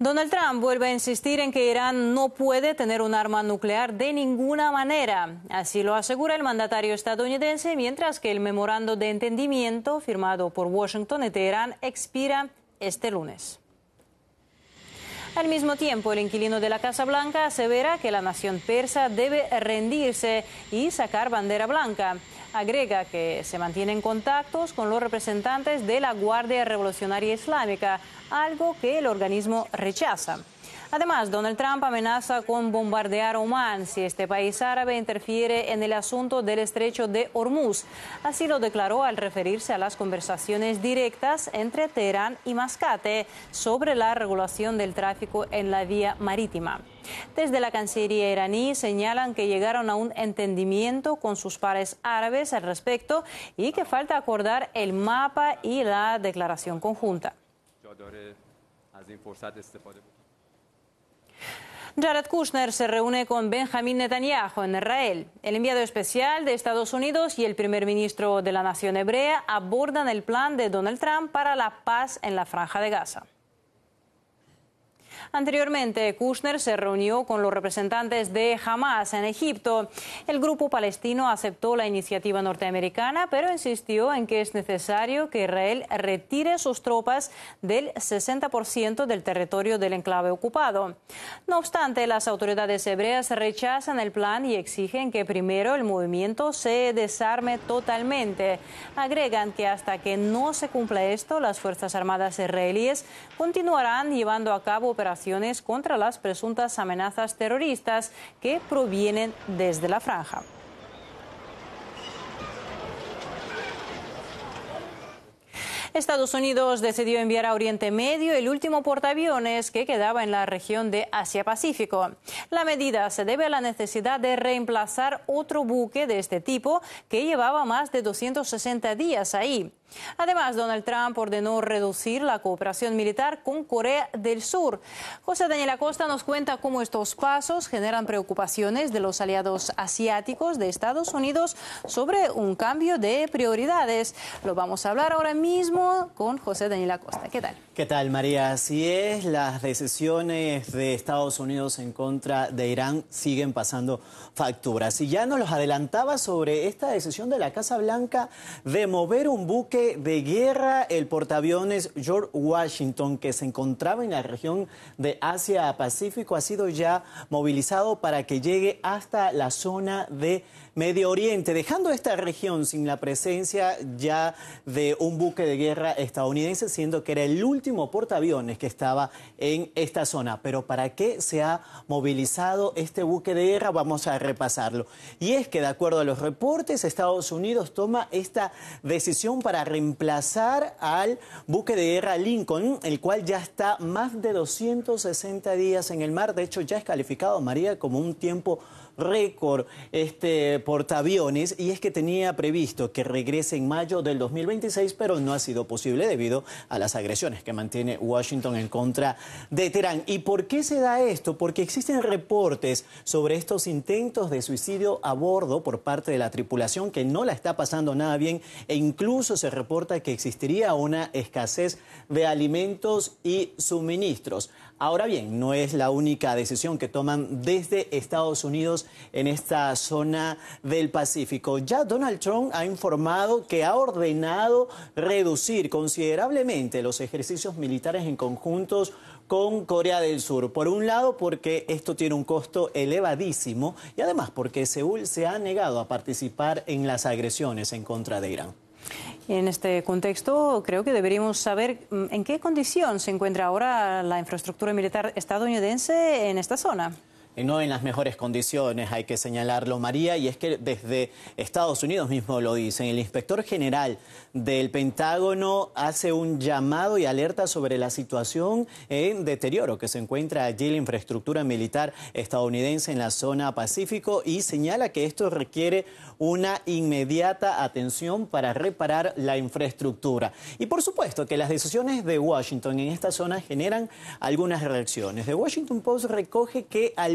Donald Trump vuelve a insistir en que Irán no puede tener un arma nuclear de ninguna manera. Así lo asegura el mandatario estadounidense, mientras que el memorando de entendimiento firmado por Washington y Teherán expira este lunes. Al mismo tiempo, el inquilino de la Casa Blanca asevera que la nación persa debe rendirse y sacar bandera blanca. Agrega que se mantienen contactos con los representantes de la Guardia Revolucionaria Islámica, algo que el organismo rechaza. Además, Donald Trump amenaza con bombardear Omán si este país árabe interfiere en el asunto del estrecho de Hormuz. Así lo declaró al referirse a las conversaciones directas entre Teherán y Mascate sobre la regulación del tráfico en la vía marítima. Desde la Cancillería iraní señalan que llegaron a un entendimiento con sus pares árabes al respecto y que falta acordar el mapa y la declaración conjunta. Jared Kushner se reúne con Benjamin Netanyahu en Israel. El enviado especial de Estados Unidos y el primer ministro de la nación hebrea abordan el plan de Donald Trump para la paz en la Franja de Gaza. Anteriormente, Kushner se reunió con los representantes de Hamas en Egipto. El grupo palestino aceptó la iniciativa norteamericana, pero insistió en que es necesario que Israel retire sus tropas del 60% del territorio del enclave ocupado. No obstante, las autoridades hebreas rechazan el plan y exigen que primero el movimiento se desarme totalmente. Agregan que hasta que no se cumpla esto, las Fuerzas Armadas israelíes continuarán llevando a cabo operaciones contra las presuntas amenazas terroristas que provienen desde la franja. Estados Unidos decidió enviar a Oriente Medio el último portaaviones que quedaba en la región de Asia-Pacífico. La medida se debe a la necesidad de reemplazar otro buque de este tipo que llevaba más de 260 días ahí. Además, Donald Trump ordenó reducir la cooperación militar con Corea del Sur. José Daniel Acosta nos cuenta cómo estos pasos generan preocupaciones de los aliados asiáticos de Estados Unidos sobre un cambio de prioridades. Lo vamos a hablar ahora mismo con José Daniel Acosta. ¿Qué tal? ¿Qué tal, María? Así es, las decisiones de Estados Unidos en contra de Irán siguen pasando facturas. Y ya nos los adelantaba sobre esta decisión de la Casa Blanca de mover un buque de guerra, el portaaviones George Washington, que se encontraba en la región de Asia-Pacífico, ha sido ya movilizado para que llegue hasta la zona de Medio Oriente, dejando esta región sin la presencia ya de un buque de guerra estadounidense, siendo que era el último portaaviones que estaba en esta zona. Pero ¿para qué se ha movilizado este buque de guerra? Vamos a repasarlo. Y es que, de acuerdo a los reportes, Estados Unidos toma esta decisión para reemplazar al buque de guerra Lincoln, el cual ya está más de 260 días en el mar. De hecho, ya es calificado, María, como un tiempo récord este portaaviones, y es que tenía previsto que regrese en mayo del 2026, pero no ha sido posible debido a las agresiones que mantiene Washington en contra de Teherán. ¿Y por qué se da esto? Porque existen reportes sobre estos intentos de suicidio a bordo por parte de la tripulación, que no la está pasando nada bien, e incluso se reporta que existiría una escasez de alimentos y suministros. Ahora bien, no es la única decisión que toman desde Estados Unidos en esta zona del Pacífico. Ya Donald Trump ha informado que ha ordenado reducir considerablemente los ejercicios militares en conjuntos con Corea del Sur. Por un lado, porque esto tiene un costo elevadísimo, y además porque Seúl se ha negado a participar en las agresiones en contra de Irán. En este contexto, creo que deberíamos saber en qué condición se encuentra ahora la infraestructura militar estadounidense en esta zona. No en las mejores condiciones, hay que señalarlo, María, y es que desde Estados Unidos mismo lo dicen. El inspector general del Pentágono hace un llamado y alerta sobre la situación en deterioro que se encuentra allí la infraestructura militar estadounidense en la zona Pacífico, y señala que esto requiere una inmediata atención para reparar la infraestructura. Y por supuesto que las decisiones de Washington en esta zona generan algunas reacciones. The Washington Post recoge que algunos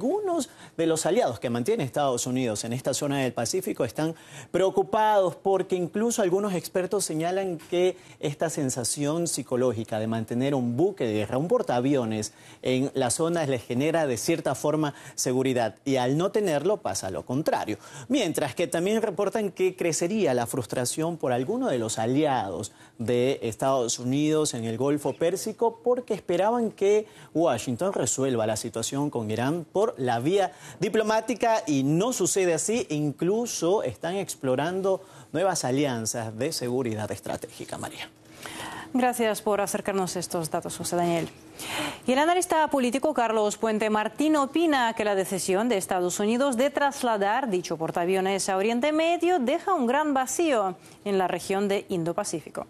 algunos de los aliados que mantiene Estados Unidos en esta zona del Pacífico están preocupados porque incluso algunos expertos señalan que esta sensación psicológica de mantener un buque de guerra, un portaaviones en las zonas les genera de cierta forma seguridad y al no tenerlo pasa lo contrario. Mientras que también reportan que crecería la frustración por algunos de los aliados de Estados Unidos en el Golfo Pérsico porque esperaban que Washington resuelva la situación con Irán por la vía diplomática y no sucede así. Incluso están explorando nuevas alianzas de seguridad estratégica. María. Gracias por acercarnos estos datos, José Daniel. Y el analista político Carlos Puente Martín opina que la decisión de Estados Unidos de trasladar dicho portaaviones a Oriente Medio deja un gran vacío en la región de Indo-Pacífico.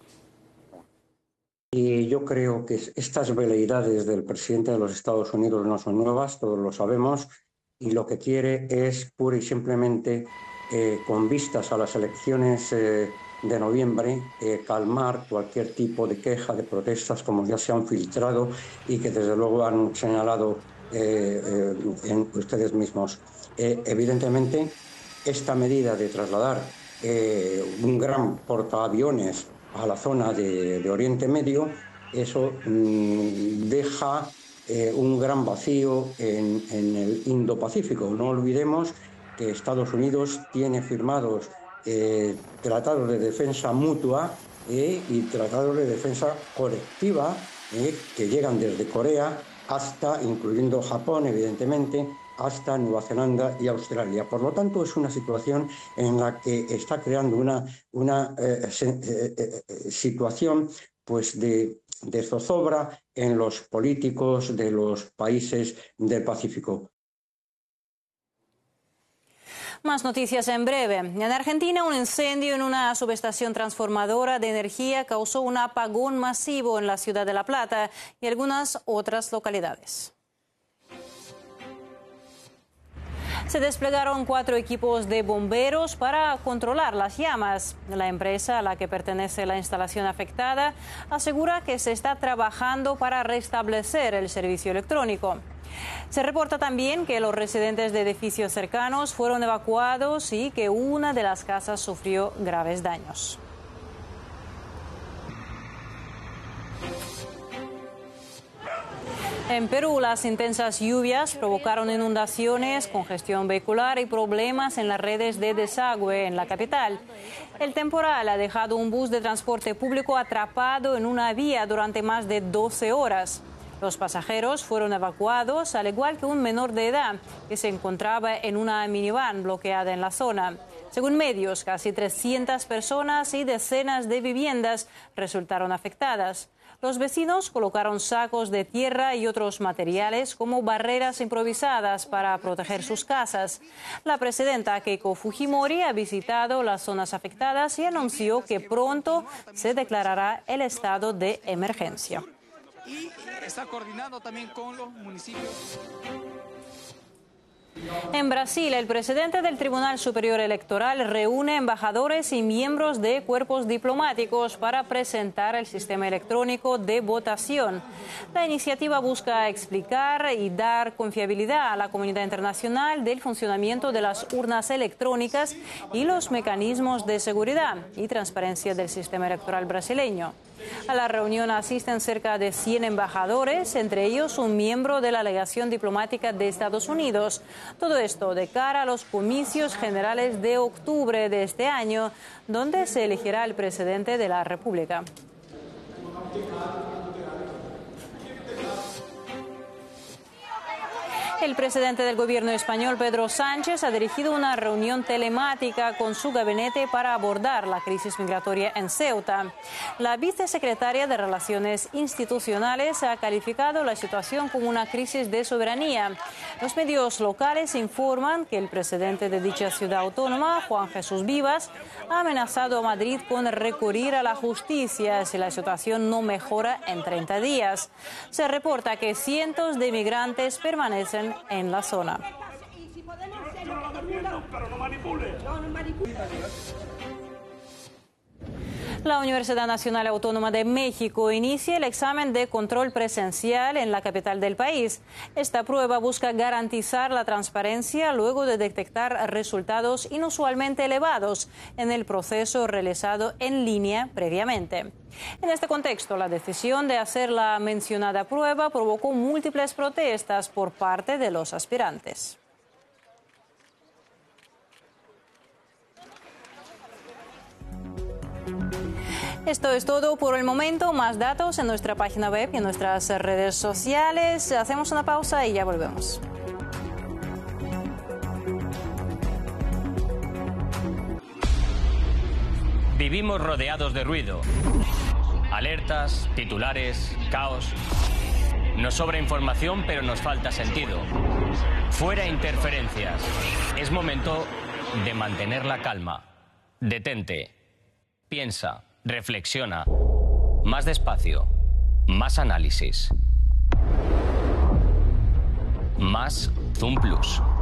Y yo creo que estas veleidades del presidente de los Estados Unidos no son nuevas, todos lo sabemos, y lo que quiere es pura y simplemente, con vistas a las elecciones de noviembre, calmar cualquier tipo de queja, de protestas, como ya se han filtrado y que desde luego han señalado en ustedes mismos. Evidentemente, esta medida de trasladar un gran portaaviones a la zona de Oriente Medio, eso deja un gran vacío en el Indo-Pacífico. No olvidemos que Estados Unidos tiene firmados tratados de defensa mutua y tratados de defensa colectiva que llegan desde Corea hasta, incluyendo Japón, evidentemente, hasta Nueva Zelanda y Australia. Por lo tanto, es una situación en la que está creando una situación pues de zozobra en los políticos de los países del Pacífico. Más noticias en breve. En Argentina, un incendio en una subestación transformadora de energía causó un apagón masivo en la ciudad de La Plata y algunas otras localidades. Se desplegaron 4 equipos de bomberos para controlar las llamas. La empresa a la que pertenece la instalación afectada asegura que se está trabajando para restablecer el servicio electrónico. Se reporta también que los residentes de edificios cercanos fueron evacuados y que una de las casas sufrió graves daños. En Perú, las intensas lluvias provocaron inundaciones, congestión vehicular y problemas en las redes de desagüe en la capital. El temporal ha dejado un bus de transporte público atrapado en una vía durante más de 12 horas. Los pasajeros fueron evacuados, al igual que un menor de edad que se encontraba en una minivan bloqueada en la zona. Según medios, casi 300 personas y decenas de viviendas resultaron afectadas. Los vecinos colocaron sacos de tierra y otros materiales como barreras improvisadas para proteger sus casas. La presidenta Keiko Fujimori ha visitado las zonas afectadas y anunció que pronto se declarará el estado de emergencia. Y está coordinando también con los municipios. En Brasil, el presidente del Tribunal Superior Electoral reúne embajadores y miembros de cuerpos diplomáticos para presentar el sistema electrónico de votación. La iniciativa busca explicar y dar confiabilidad a la comunidad internacional del funcionamiento de las urnas electrónicas y los mecanismos de seguridad y transparencia del sistema electoral brasileño. A la reunión asisten cerca de 100 embajadores, entre ellos un miembro de la legación diplomática de Estados Unidos. Todo esto de cara a los comicios generales de octubre de este año, donde se elegirá el presidente de la República. El presidente del gobierno español, Pedro Sánchez, ha dirigido una reunión telemática con su gabinete para abordar la crisis migratoria en Ceuta. La vicesecretaria de Relaciones Institucionales ha calificado la situación como una crisis de soberanía. Los medios locales informan que el presidente de dicha ciudad autónoma, Juan Jesús Vivas, ha amenazado a Madrid con recurrir a la justicia si la situación no mejora en 30 días. Se reporta que cientos de migrantes permanecen en la zona. La Universidad Nacional Autónoma de México inicia el examen de control presencial en la capital del país. Esta prueba busca garantizar la transparencia luego de detectar resultados inusualmente elevados en el proceso realizado en línea previamente. En este contexto, la decisión de hacer la mencionada prueba provocó múltiples protestas por parte de los aspirantes. Esto es todo por el momento. Más datos en nuestra página web y en nuestras redes sociales. Hacemos una pausa y ya volvemos. Vivimos rodeados de ruido. Alertas, titulares, caos. Nos sobra información, pero nos falta sentido. Fuera interferencias. Es momento de mantener la calma. Detente. Piensa. Reflexiona. Más despacio. Más análisis. Más Zoom Plus.